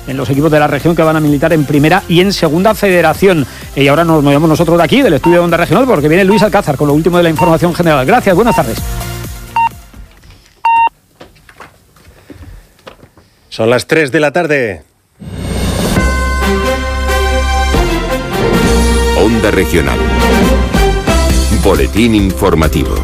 en los equipos de la región que van a militar en Primera y en Segunda Federación. Y ahora nos movemos nosotros de aquí, del estudio de Onda Regional, porque viene Luis Alcázar con lo último de la información general. Gracias, buenas tardes. Son las 3 de la tarde. Onda Regional. Boletín informativo.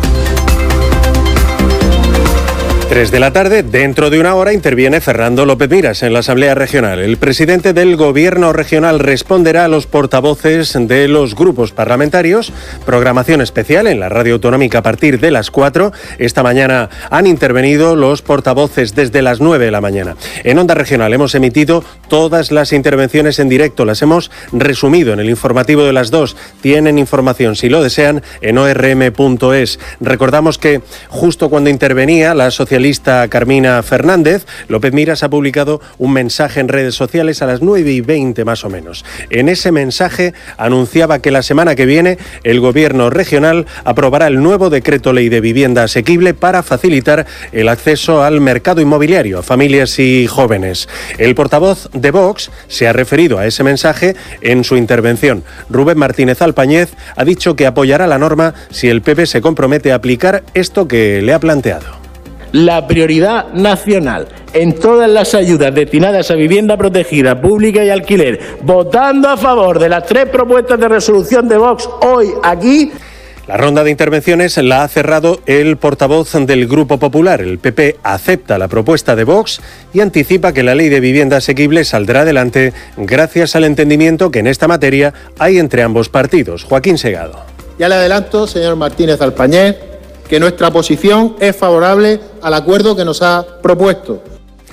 3 de la tarde, dentro de una hora interviene Fernando López Miras en la Asamblea Regional. El presidente del Gobierno regional responderá a los portavoces de los grupos parlamentarios. Programación especial en la radio autonómica a partir de las 4. Esta mañana han intervenido los portavoces desde las 9 de la mañana. En Onda Regional hemos emitido todas las intervenciones en directo. Las hemos resumido en el informativo de las 2. Tienen información, si lo desean, en orm.es. Recordamos que justo cuando intervenía la socialista Carmina Fernández, López Miras ha publicado un mensaje en redes sociales a las 9:20 más o menos. En ese mensaje anunciaba que la semana que viene el Gobierno regional aprobará el nuevo decreto ley de vivienda asequible para facilitar el acceso al mercado inmobiliario a familias y jóvenes. El portavoz de Vox se ha referido a ese mensaje en su intervención. Rubén Martínez Alpañez ha dicho que apoyará la norma si el PP se compromete a aplicar esto que le ha planteado. La prioridad nacional en todas las ayudas destinadas a vivienda protegida, pública y alquiler, votando a favor de las 3 propuestas de resolución de Vox hoy aquí. La ronda de intervenciones la ha cerrado el portavoz del Grupo Popular. El PP acepta la propuesta de Vox y anticipa que la ley de vivienda asequible saldrá adelante gracias al entendimiento que en esta materia hay entre ambos partidos. Joaquín Segado. Ya le adelanto, señor Martínez Alpañez, que nuestra posición es favorable al acuerdo que nos ha propuesto.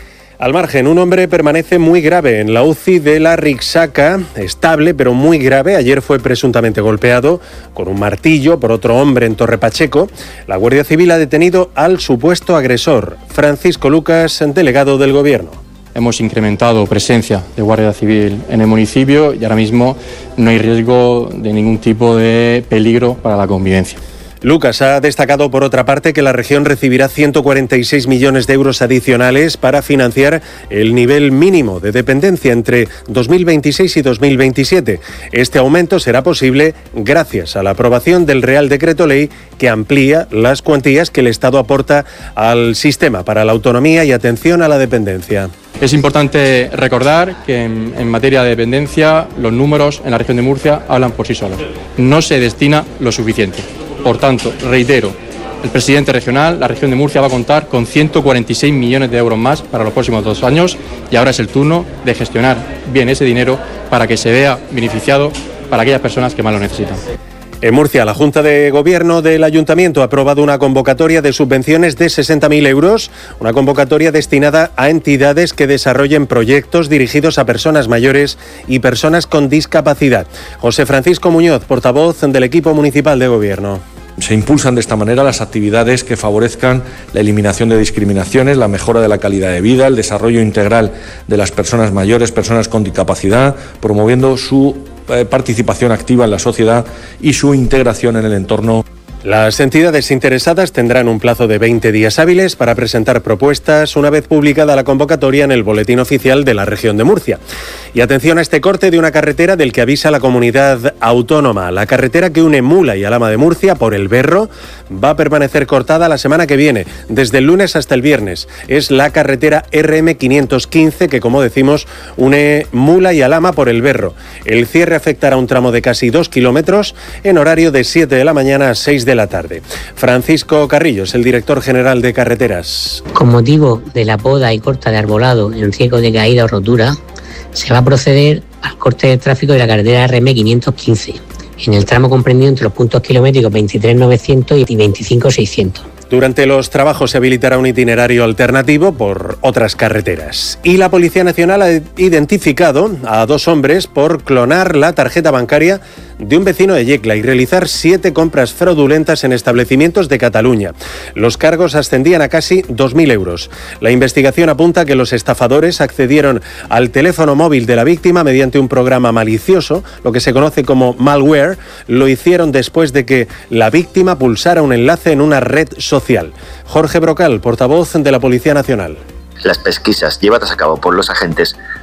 Al margen, un hombre permanece muy grave en la UCI de la Rixaca, estable pero muy grave. Ayer fue presuntamente golpeado con un martillo por otro hombre en Torre Pacheco. La Guardia Civil ha detenido al supuesto agresor. Francisco Lucas, delegado del Gobierno. Hemos incrementado presencia de Guardia Civil en el municipio y ahora mismo no hay riesgo de ningún tipo de peligro para la convivencia. Lucas ha destacado, por otra parte, que la región recibirá 146 millones de euros adicionales para financiar el nivel mínimo de dependencia entre 2026 y 2027. Este aumento será posible gracias a la aprobación del Real Decreto Ley que amplía las cuantías que el Estado aporta al sistema para la autonomía y atención a la dependencia. Es importante recordar que en materia de dependencia los números en la región de Murcia hablan por sí solos. No se destina lo suficiente. Por tanto, reitero, el presidente regional, la región de Murcia va a contar con 146 millones de euros más para los próximos 2 años y ahora es el turno de gestionar bien ese dinero para que se vea beneficiado para aquellas personas que más lo necesitan. En Murcia, la Junta de Gobierno del Ayuntamiento ha aprobado una convocatoria de subvenciones de 60.000 euros, una convocatoria destinada a entidades que desarrollen proyectos dirigidos a personas mayores y personas con discapacidad. José Francisco Muñoz, portavoz del equipo municipal de Gobierno. Se impulsan de esta manera las actividades que favorezcan la eliminación de discriminaciones, la mejora de la calidad de vida, el desarrollo integral de las personas mayores, personas con discapacidad, promoviendo su participación activa en la sociedad y su integración en el entorno. Las entidades interesadas tendrán un plazo de 20 días hábiles para presentar propuestas una vez publicada la convocatoria en el Boletín Oficial de la Región de Murcia. Y atención a este corte de una carretera del que avisa la comunidad autónoma. La carretera que une Mula y Alhama de Murcia por el Berro va a permanecer cortada la semana que viene, desde el lunes hasta el viernes. Es la carretera RM515 que, como decimos, une Mula y Alhama por el Berro. El cierre afectará un tramo de casi 2 kilómetros en horario de 7 de la mañana a 6 de la tarde. Francisco Carrillo es el director general de Carreteras. Con motivo de la poda y corta de arbolado en riesgo de caída o rotura, se va a proceder al corte de tráfico de la carretera RM515, en el tramo comprendido entre los puntos kilométricos 23.900 y 25.600. Durante los trabajos se habilitará un itinerario alternativo por otras carreteras. Y la Policía Nacional ha identificado a 2 hombres por clonar la tarjeta bancaria de un vecino de Yecla y realizar 7 compras fraudulentas en establecimientos de Cataluña. Los cargos ascendían a casi 2.000 euros. La investigación apunta que los estafadores accedieron al teléfono móvil de la víctima mediante un programa malicioso, lo que se conoce como malware. Lo hicieron después de que la víctima pulsara un enlace en una red social. Jorge Brocal, portavoz de la Policía Nacional. Las pesquisas llevadas a cabo por los agentes